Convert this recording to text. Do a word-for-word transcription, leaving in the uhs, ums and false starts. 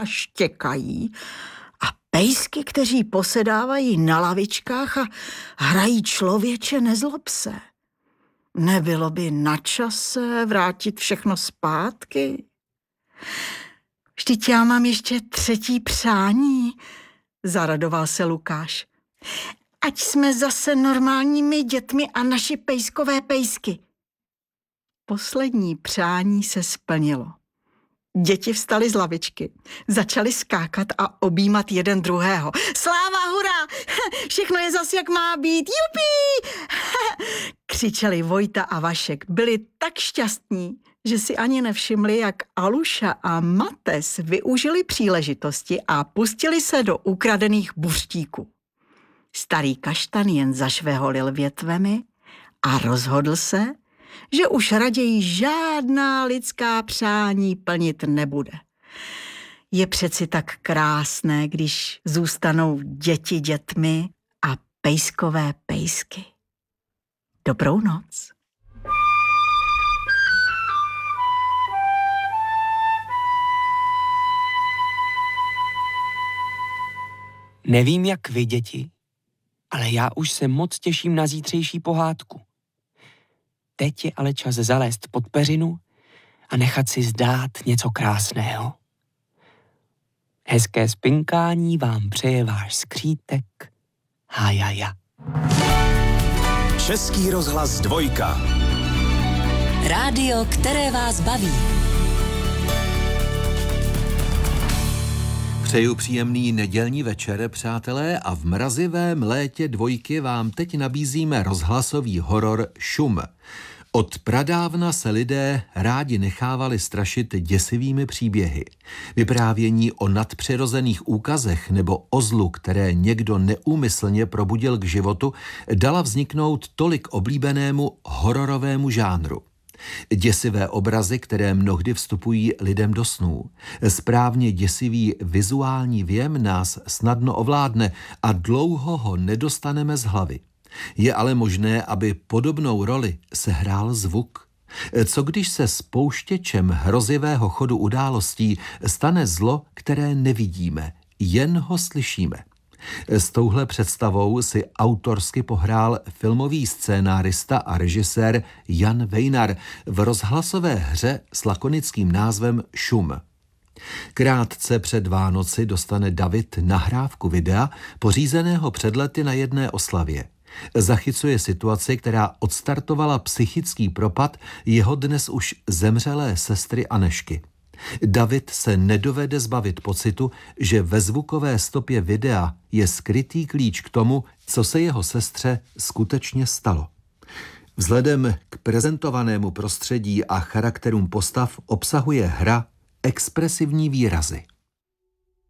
a štěkají a pejsky, kteří posedávají na lavičkách a hrají člověče, nezlob se. Nebylo by na čase vrátit všechno zpátky? Vždyť já mám ještě třetí přání, zaradoval se Lukáš. Ať jsme zase normálními dětmi a naši pejskové pejsky. Poslední přání se splnilo. Děti vstaly z lavičky, začaly skákat a objímat jeden druhého. Sláva, hurá! Všechno je zas, jak má být. Jupí! Křičeli Vojta a Vašek. Byli tak šťastní, že si ani nevšimli, jak Aluša a Mates využili příležitosti a pustili se do ukradených buřtíků. Starý kaštan jen zašveholil větvemi a rozhodl se, že už raději žádná lidská přání plnit nebude. Je přeci tak krásné, když zůstanou děti dětmi a pejskové pejsky. Dobrou noc. Nevím, jak vy, děti, ale já už se moc těším na zítřejší pohádku. Teď je ale čas zalézt pod peřinu a nechat si zdát něco krásného. Hezké spinkání vám přeje váš skřítek Hájaja. Český rozhlas dvojka. Rádio, které vás baví. Přeju příjemný nedělní večer, přátelé, a v mrazivém létě dvojky vám teď nabízíme rozhlasový horor Šum. Od pradávna se lidé rádi nechávali strašit děsivými příběhy. Vyprávění o nadpřirozených úkazech nebo o zlu, které někdo neúmyslně probudil k životu, dala vzniknout tolik oblíbenému hororovému žánru. Děsivé obrazy, které mnohdy vstupují lidem do snů. Správně děsivý vizuální věm nás snadno ovládne a dlouho ho nedostaneme z hlavy. Je ale možné, aby podobnou roli sehrál zvuk? Co když se spouštěčem hrozivého chodu událostí stane zlo, které nevidíme, jen ho slyšíme? S touhle představou si autorsky pohrál filmový scénárista a režisér Jan Vejnar v rozhlasové hře s lakonickým názvem Šum. Krátce před Vánoci dostane David nahrávku videa, pořízeného před lety na jedné oslavě. Zachycuje situaci, která odstartovala psychický propad jeho dnes už zemřelé sestry Anežky. David se nedovede zbavit pocitu, že ve zvukové stopě videa je skrytý klíč k tomu, co se jeho sestře skutečně stalo. Vzhledem k prezentovanému prostředí a charakterům postav obsahuje hra expresivní výrazy.